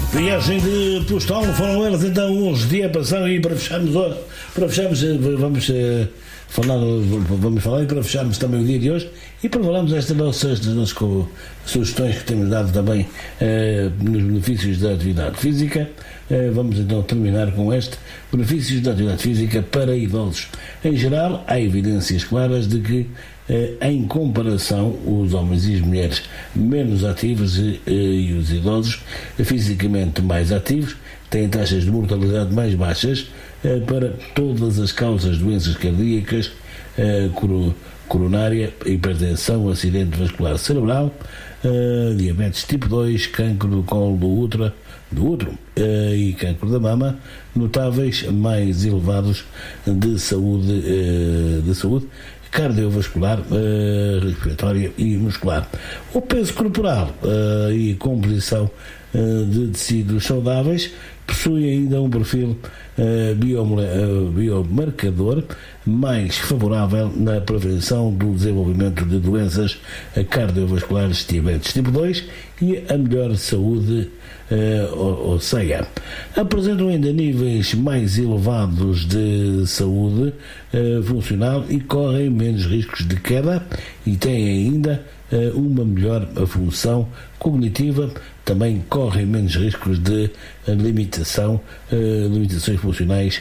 Viagem de postal, foram elas então uns dias passaram e para fecharmos, vamos falar e para fecharmos também o dia de hoje e para falarmos das nossas sugestões que temos dado também nos benefícios da atividade física. Vamos então terminar com este: benefícios da atividade física para idosos. Em geral, há evidências claras de que, em comparação, os homens e as mulheres menos ativos e os idosos fisicamente mais ativos têm taxas de mortalidade mais baixas para todas as causas de doenças cardíacas, coronária, hipertensão, acidente vascular cerebral, diabetes tipo 2, cancro do colo do útero e cancro da mama, notáveis mais elevados de saúde cardiovascular, respiratória e muscular. O peso corporal e composição de tecidos saudáveis possui ainda um perfil biomarcador mais favorável na prevenção do desenvolvimento de doenças cardiovasculares, diabetes tipo 2 e a melhor saúde óssea. Apresentam ainda níveis mais elevados de saúde funcional e correm menos riscos de queda e têm ainda uma melhor função cognitiva, também correm menos riscos de limitações funcionais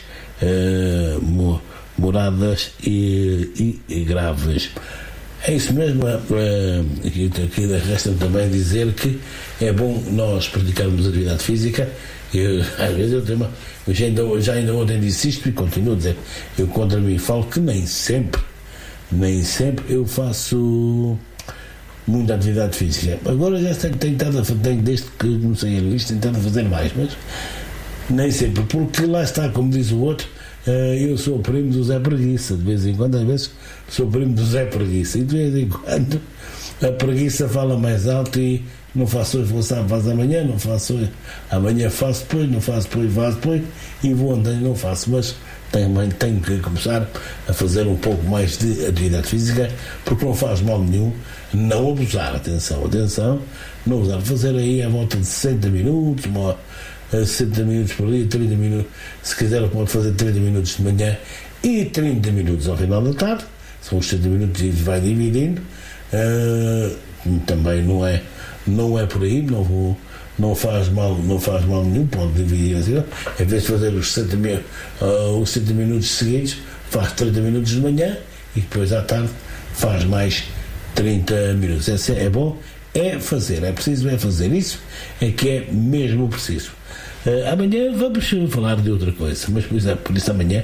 moradas e graves. É isso mesmo. Aqui resta também dizer que é bom nós praticarmos atividade física. Às vezes eu ainda ontem disse isto e continuo a dizer, eu contra mim falo que nem sempre eu faço muita atividade física. Agora já tenho tentado, desde que comecei a revista, tentado fazer mais, mas nem sempre, porque lá está, como diz o outro, eu sou primo do Zé Preguiça, de vez em quando, às vezes sou primo do Zé Preguiça, e de vez em quando a preguiça fala mais alto e não faço hoje, faço amanhã, não faço hoje, amanhã faço depois, não faço depois, faço depois, e vou andando, não faço, mas tenho que começar a fazer um pouco mais de atividade física, porque não faz mal nenhum não abusar, atenção, não abusar, fazer aí à volta de 60 minutos, 60 minutos por dia, 30 minutos, se quiser pode fazer 30 minutos de manhã e 30 minutos ao final da tarde, são os 60 minutos e vai dividindo, também não é por aí, não faz mal nenhum, pode dividir assim, em vez de fazer os 60 minutos seguidos, faz 30 minutos de manhã e depois à tarde faz mais 30 minutos. É bom, é preciso fazer isso, é que é mesmo preciso. Amanhã vamos falar de outra coisa, mas por isso amanhã